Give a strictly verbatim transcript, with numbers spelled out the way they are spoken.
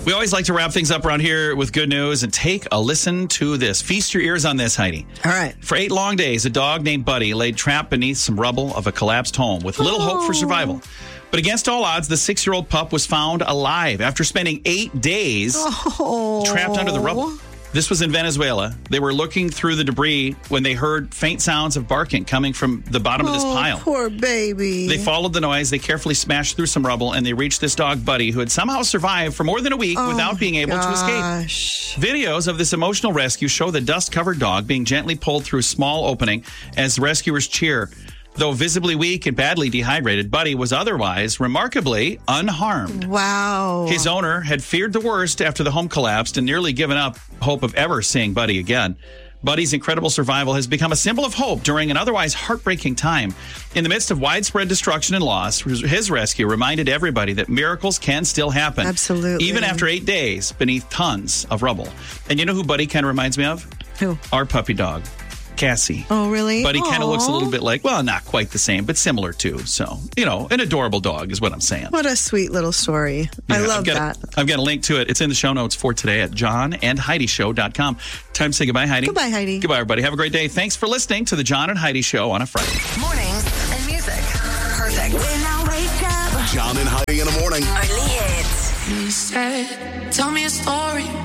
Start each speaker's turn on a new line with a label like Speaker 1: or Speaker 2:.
Speaker 1: We always like to wrap things up around here with good news, and take a listen to this. Feast your ears on this, Heidi.
Speaker 2: All right.
Speaker 1: For eight long days, a dog named Buddy laid trapped beneath some rubble of a collapsed home with little
Speaker 2: Oh.
Speaker 1: hope for survival. But against all odds, the six-year-old pup was found alive after spending eight days
Speaker 2: Oh.
Speaker 1: trapped under the rubble. This was in Venezuela. They were looking through the debris when they heard faint sounds of barking coming from the bottom of this
Speaker 2: Oh,
Speaker 1: pile.
Speaker 2: poor baby.
Speaker 1: They followed the noise. They carefully smashed through some rubble, and they reached this dog, Buddy, who had somehow survived for more than a week
Speaker 2: Oh,
Speaker 1: without being able to escape.
Speaker 2: gosh.
Speaker 1: Videos of this emotional rescue show the dust-covered dog being gently pulled through a small opening as the rescuers cheer. Though visibly weak and badly dehydrated, Buddy was otherwise remarkably unharmed.
Speaker 2: Wow.
Speaker 1: His owner had feared the worst after the home collapsed and nearly given up hope of ever seeing Buddy again. Buddy's incredible survival has become a symbol of hope during an otherwise heartbreaking time. In the midst of widespread destruction and loss, his rescue reminded everybody that miracles can still happen.
Speaker 2: Absolutely.
Speaker 1: Even after eight days beneath tons of rubble. And you know who Buddy kind of reminds me of?
Speaker 2: Who?
Speaker 1: Our puppy dog, Cassie.
Speaker 2: Oh, really?
Speaker 1: Buddy kind of looks a
Speaker 2: Aw.
Speaker 1: little bit like, well, not quite the same, but similar too. So, you know, an adorable dog is what I'm saying.
Speaker 2: What a sweet little story. I
Speaker 1: Yeah,
Speaker 2: love
Speaker 1: I've got
Speaker 2: that.
Speaker 1: A, I've got a link to it. It's in the show notes for today at john and heidi show dot com. Time to say goodbye, Heidi.
Speaker 2: Goodbye, Heidi.
Speaker 1: Goodbye, everybody. Have a great day. Thanks for listening to the John and Heidi Show on a Friday.
Speaker 3: Mornings and music. Perfect. When I wake up.
Speaker 4: John and Heidi in the morning.
Speaker 3: Only hits.
Speaker 5: You said, tell me a story.